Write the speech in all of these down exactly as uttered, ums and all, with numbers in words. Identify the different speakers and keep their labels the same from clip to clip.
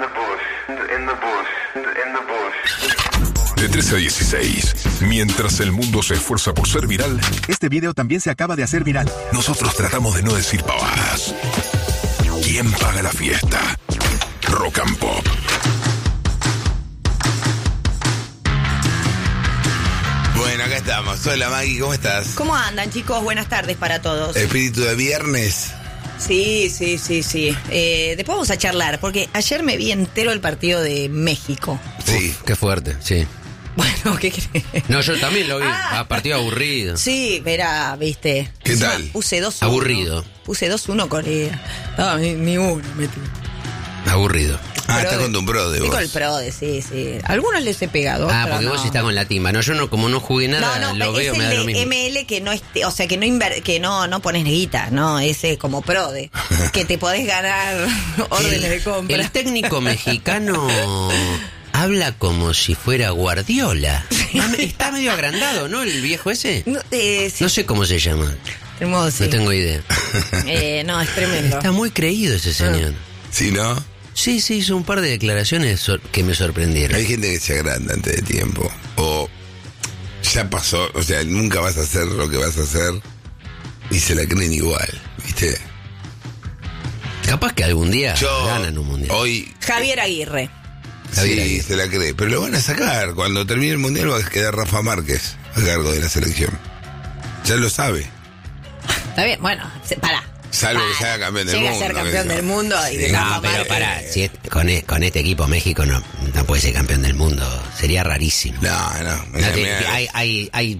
Speaker 1: De trece a dieciséis, mientras el mundo se esfuerza por ser viral,
Speaker 2: este video también se acaba de hacer viral.
Speaker 1: Nosotros tratamos de no decir pavadas. ¿Quién paga la fiesta? Rock and Pop.
Speaker 3: Bueno, acá estamos. Hola Maggie, ¿cómo estás?
Speaker 4: ¿Cómo andan, chicos? Buenas tardes para todos.
Speaker 3: Espíritu de viernes.
Speaker 4: Sí, sí, sí, sí. Eh, después vamos a charlar, porque ayer me vi entero el partido de México.
Speaker 3: Sí.
Speaker 5: Uf, qué fuerte, sí.
Speaker 4: Bueno, ¿qué crees?
Speaker 5: No, yo también lo vi.
Speaker 4: Ah.
Speaker 5: Ah, partido aburrido.
Speaker 4: Sí, verá, viste.
Speaker 3: ¿Qué
Speaker 4: Encima
Speaker 3: tal?
Speaker 4: Puse dos uno.
Speaker 5: Aburrido.
Speaker 4: Puse dos uno Corea. No, ni, ni uno metí.
Speaker 5: Aburrido.
Speaker 3: Ah,
Speaker 4: Pro
Speaker 3: estás
Speaker 4: de-
Speaker 3: con tu pro de
Speaker 4: Estoy
Speaker 3: vos.
Speaker 4: con el pro de, sí, sí. Algunos les he pegado.
Speaker 5: Ah,
Speaker 4: otros
Speaker 5: porque
Speaker 4: no.
Speaker 5: vos estás con la timba. No, yo no, como no jugué nada,
Speaker 4: No, no,
Speaker 5: lo
Speaker 4: es
Speaker 5: veo,
Speaker 4: el
Speaker 5: me da lo
Speaker 4: de
Speaker 5: mismo.
Speaker 4: M L que no esté, o sea, que no inver, que no, no pones guita, no, ese como pro de que te podés ganar órdenes de compra.
Speaker 5: El técnico mexicano habla como si fuera Guardiola. Ah, Está medio agrandado, ¿no? El viejo ese.
Speaker 4: No, eh, sí,
Speaker 5: No sé cómo se llama.
Speaker 4: hermoso,
Speaker 5: No
Speaker 4: sí.
Speaker 5: tengo idea.
Speaker 4: Eh, no, es tremendo.
Speaker 5: Está muy creído ese señor.
Speaker 3: ¿Sí, no?
Speaker 5: Sí, sí, hizo un par de declaraciones sor- que me sorprendieron.
Speaker 3: Hay gente que se agranda antes de tiempo. O ya pasó, o sea, nunca vas a hacer lo que vas a hacer y se la creen igual, ¿viste?
Speaker 5: Capaz que algún día
Speaker 3: Yo,
Speaker 5: ganan un mundial.
Speaker 3: hoy,
Speaker 4: Javier Aguirre.
Speaker 5: Javier
Speaker 3: sí,
Speaker 5: Aguirre.
Speaker 3: se la cree. Pero lo van a sacar. Cuando termine el mundial va a quedar Rafa Márquez a cargo de la selección. Ya lo sabe.
Speaker 4: Está bien, bueno, se, pará.
Speaker 3: Salvo que
Speaker 4: Pará.
Speaker 3: sea campeón del
Speaker 4: Llega
Speaker 3: mundo.
Speaker 4: a ser campeón
Speaker 3: que-
Speaker 4: del mundo y de
Speaker 3: Sí.
Speaker 4: Rafa
Speaker 5: No, pero
Speaker 4: Márquez.
Speaker 5: pará, si es- con, e- con este equipo México no, no puede ser campeón del mundo. Sería rarísimo.
Speaker 3: No, no.
Speaker 5: No
Speaker 3: mirá,
Speaker 5: te-
Speaker 3: mirá.
Speaker 5: hay, hay, hay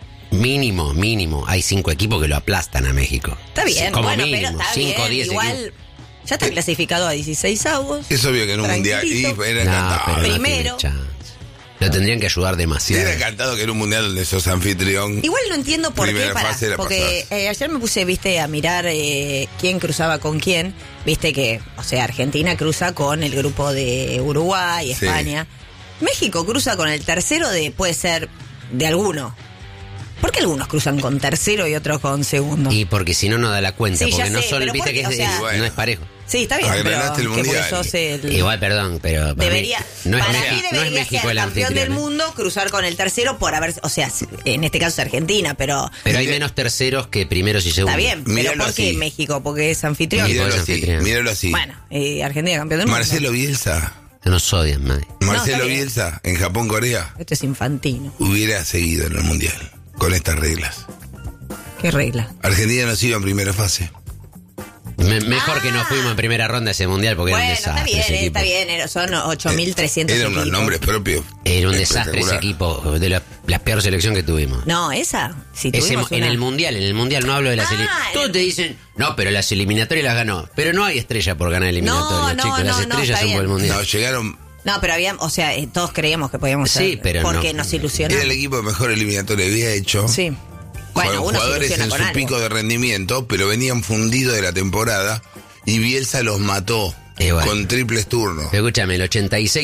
Speaker 5: mínimo, mínimo, hay cinco equipos que lo aplastan a México.
Speaker 4: Está bien,
Speaker 5: Como
Speaker 4: bueno,
Speaker 5: mínimo,
Speaker 4: pero está
Speaker 5: cinco,
Speaker 4: bien.
Speaker 5: diez
Speaker 4: Igual
Speaker 5: equipos.
Speaker 4: ya está clasificado a dieciséis avos.
Speaker 3: Es obvio que en un mundial. Y
Speaker 4: Tranquilito.
Speaker 3: era
Speaker 5: No,
Speaker 3: encantado.
Speaker 5: pero no
Speaker 4: Primero.
Speaker 5: tiene chance. Lo tendrían que ayudar demasiado.
Speaker 3: Era encantado que en un mundial donde sos anfitrión.
Speaker 4: Igual no entiendo por
Speaker 3: Primera
Speaker 4: qué, pará,
Speaker 3: fase la
Speaker 4: porque
Speaker 3: pasás.
Speaker 4: eh, ayer me puse, viste, a mirar eh, quién cruzaba con quién, viste que, o sea, Argentina cruza con el grupo de Uruguay,
Speaker 3: Sí.
Speaker 4: España, México cruza con el tercero de, puede ser, de alguno. ¿Por qué algunos cruzan con tercero y otros con segundo?
Speaker 5: Y porque si no, no da la cuenta.
Speaker 4: Sí, ya
Speaker 5: porque no
Speaker 4: sé,
Speaker 5: son,
Speaker 4: pero
Speaker 5: viste
Speaker 4: ¿por
Speaker 5: que
Speaker 4: qué?
Speaker 5: es
Speaker 4: O
Speaker 5: de-
Speaker 4: sea-
Speaker 3: Bueno.
Speaker 5: no es parejo.
Speaker 4: Sí, está bien, pero
Speaker 3: Agranaste el
Speaker 4: que porque
Speaker 3: mundial.
Speaker 4: sos el...
Speaker 5: Igual, perdón, pero para
Speaker 4: Debería,
Speaker 5: mí no es,
Speaker 4: para
Speaker 5: México,
Speaker 4: mí
Speaker 5: no es
Speaker 4: debería
Speaker 5: México
Speaker 4: ser
Speaker 5: el
Speaker 4: campeón
Speaker 5: anfitrión.
Speaker 4: del
Speaker 5: ¿eh?
Speaker 4: mundo, cruzar con el tercero por haber, o sea, en este caso es Argentina, pero
Speaker 5: Pero hay
Speaker 3: Mira-
Speaker 5: menos terceros que primeros y segundos.
Speaker 4: está bien. Pero
Speaker 3: Míralo
Speaker 4: ¿por qué
Speaker 3: así.
Speaker 4: México? Porque es anfitrión.
Speaker 5: Mira-
Speaker 3: Míralo
Speaker 5: es
Speaker 3: así,
Speaker 5: anfitrión.
Speaker 3: míralo así.
Speaker 4: Bueno, eh, Argentina campeón del mundo.
Speaker 3: Marcelo Bielsa.
Speaker 5: Nos odian, madre.
Speaker 3: Marcelo
Speaker 4: está bien.
Speaker 3: Bielsa en Japón-Corea
Speaker 4: Esto es infantino.
Speaker 3: hubiera seguido en el mundial con estas reglas.
Speaker 4: ¿Qué regla?
Speaker 3: Argentina no se iba en primera fase.
Speaker 5: Me- mejor
Speaker 4: Ah.
Speaker 5: que no fuimos en primera ronda ese mundial porque
Speaker 4: Bueno,
Speaker 5: era un
Speaker 4: está
Speaker 5: desastre
Speaker 4: bien,
Speaker 5: ese
Speaker 4: eh,
Speaker 5: equipo.
Speaker 4: está bien. era- Son ocho mil trescientos
Speaker 3: Eran
Speaker 4: equipos.
Speaker 3: unos nombres propios.
Speaker 5: Era un desastre ese
Speaker 3: Espectacular.
Speaker 5: equipo, de la, la peor selección que tuvimos.
Speaker 4: No, esa. Si
Speaker 5: Ese
Speaker 4: tuvimos
Speaker 5: mo- en
Speaker 4: una-
Speaker 5: el mundial, en el mundial no hablo de las
Speaker 4: Ah,
Speaker 5: eliminatorias.
Speaker 4: en
Speaker 5: Todos
Speaker 4: el-
Speaker 5: te dicen, no, pero las eliminatorias las ganó. Pero no hay estrella por ganar eliminatorias,
Speaker 4: no,
Speaker 5: chicos.
Speaker 4: no,
Speaker 5: las
Speaker 4: no,
Speaker 5: estrellas
Speaker 4: está
Speaker 5: son por el
Speaker 4: bien.
Speaker 5: mundial.
Speaker 3: No, llegaron.
Speaker 4: No, pero había, o sea, eh, todos creíamos que podíamos
Speaker 5: Sí,
Speaker 4: ser.
Speaker 5: pero
Speaker 4: porque
Speaker 5: no.
Speaker 4: nos
Speaker 3: Era el
Speaker 4: ilusionamos.
Speaker 3: equipo de mejor eliminatoria que había hecho.
Speaker 4: Sí. Bueno,
Speaker 3: Con
Speaker 4: uno se
Speaker 3: jugadores
Speaker 4: ilusiona
Speaker 3: en
Speaker 4: con
Speaker 3: su
Speaker 4: algo.
Speaker 3: pico de rendimiento, pero venían fundidos de la temporada y Bielsa los mató
Speaker 5: Y bueno.
Speaker 3: con triples turnos.
Speaker 5: Pero escúchame, el ochenta y seis